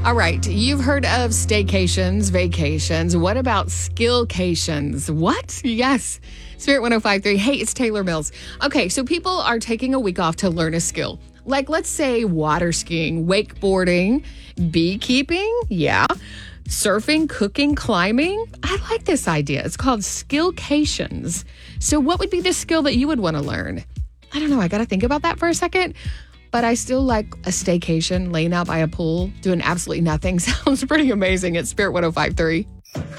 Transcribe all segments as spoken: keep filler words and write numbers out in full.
All right, you've heard of staycations, vacations. What about skillcations? What? Yes. Spirit one oh five point three. Hey, it's Taylor Mills. Okay, so people are taking a week off to learn a skill. Like, let's say water skiing, wakeboarding, beekeeping. Yeah. Surfing, cooking, climbing. I like this idea. It's called skillcations. So what would be the skill that you would want to learn? I don't know. I got to think about that for a second. But I still like a staycation, laying out by a pool, doing absolutely nothing. Sounds pretty amazing at Spirit one oh five point three.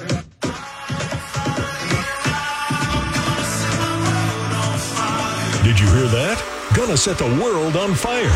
Did you hear that? Gonna set the world on fire.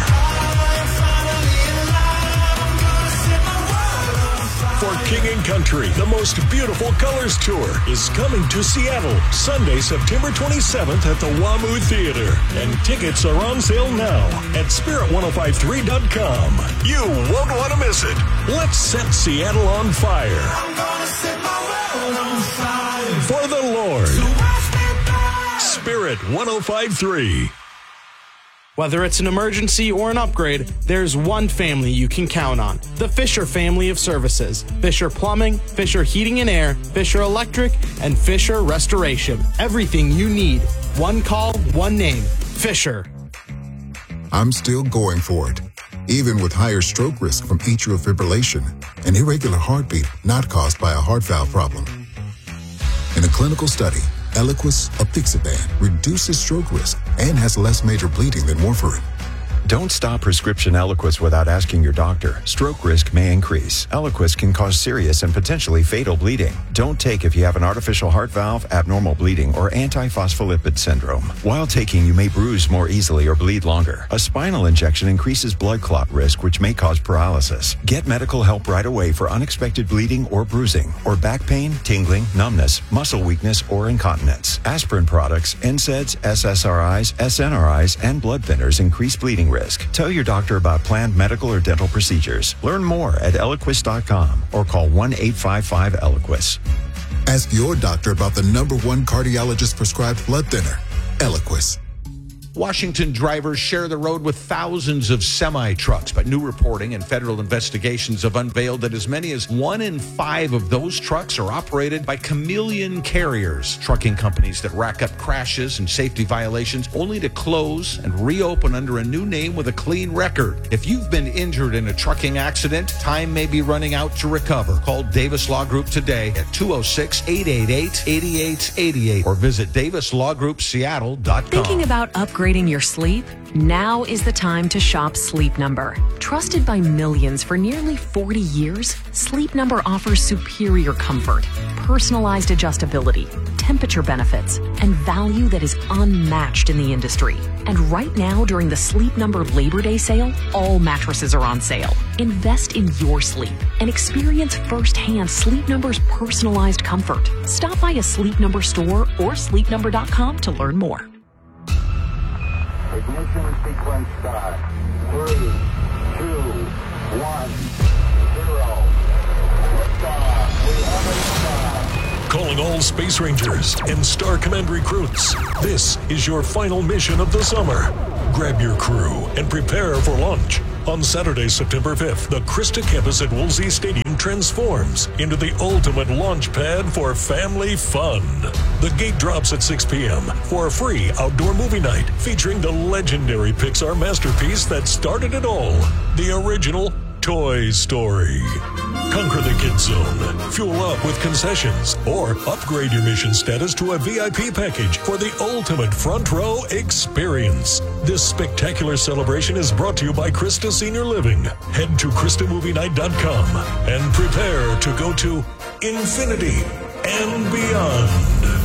For King and Country, the most beautiful colors tour is coming to Seattle Sunday, September twenty-seventh at the WAMU Theater. And tickets are on sale now at spirit ten fifty-three dot com. You won't want to miss it. Let's set Seattle on fire. I'm gonna set my world on fire. For the Lord. So Spirit ten fifty-three. Whether it's an emergency or an upgrade, there's one family you can count on. The Fisher family of services. Fisher Plumbing, Fisher Heating and Air, Fisher Electric, and Fisher Restoration. Everything you need. One call, one name. Fisher. I'm still going for it. Even with higher stroke risk from atrial fibrillation, an irregular heartbeat not caused by a heart valve problem. In a clinical study, Eliquis apixaban reduces stroke risk and has less major bleeding than warfarin. Don't stop prescription Eliquis without asking your doctor. Stroke risk may increase. Eliquis can cause serious and potentially fatal bleeding. Don't take if you have an artificial heart valve, abnormal bleeding, or antiphospholipid syndrome. While taking, you may bruise more easily or bleed longer. A spinal injection increases blood clot risk, which may cause paralysis. Get medical help right away for unexpected bleeding or bruising, or back pain, tingling, numbness, muscle weakness, or incontinence. Aspirin products, N SAIDs, S S R Is, S N R Is, and blood thinners increase bleeding risk. Tell your doctor about planned medical or dental procedures. Learn more at eliquis dot com or call one eight five five Eliquis. Ask your doctor about the number one cardiologist prescribed blood thinner, Eliquis. Washington drivers share the road with thousands of semi-trucks, but new reporting and federal investigations have unveiled that as many as one in five of those trucks are operated by chameleon carriers, trucking companies that rack up crashes and safety violations only to close and reopen under a new name with a clean record. If you've been injured in a trucking accident, time may be running out to recover. Call Davis Law Group today at two oh six, eight eight eight, eight eight eight eight or visit davis law group seattle dot com. Thinking about upgrading your sleep? Now is the time to shop Sleep Number. Trusted by millions for nearly forty years, Sleep Number offers superior comfort, personalized adjustability, temperature benefits, and value that is unmatched in the industry. And right now, during the Sleep Number Labor Day sale, all mattresses are on sale. Invest in your sleep and experience firsthand Sleep Number's personalized comfort. Stop by a Sleep Number store or sleep number dot com to learn more. Ignition sequence start. Three, two, one, zero. Liftoff. We have a liftoff. Calling all Space Rangers and Star Command recruits. This is your final mission of the summer. Grab your crew and prepare for launch. On Saturday, September fifth, the Krista campus at Woolsey Stadium transforms into the ultimate launch pad for family fun. The gate drops at six p.m. for a free outdoor movie night featuring the legendary Pixar masterpiece that started it all, the original Toy Story. Conquer the Kids Zone, fuel up with concessions, or upgrade your mission status to a V I P package for the ultimate front row experience. This spectacular celebration is brought to you by Krista Senior Living. Head to krista movie night dot com and prepare to go to infinity and beyond.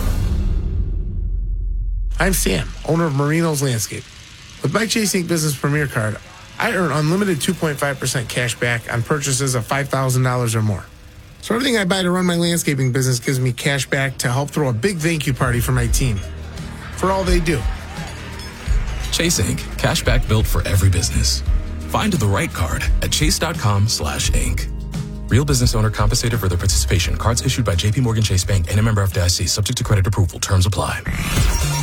I'm Sam, owner of Marino's Landscape. With my Chase Incorporated. Business Premier Card, I earn unlimited two point five percent cash back on purchases of five thousand dollars or more. So everything I buy to run my landscaping business gives me cash back to help throw a big thank you party for my team for all they do. Chase Incorporated. Cash back built for every business. Find the right card at chase.com slash Inc. Real business owner compensated for their participation. Cards issued by J P Morgan Chase Bank and a member of F D I C. Subject to credit approval. Terms apply.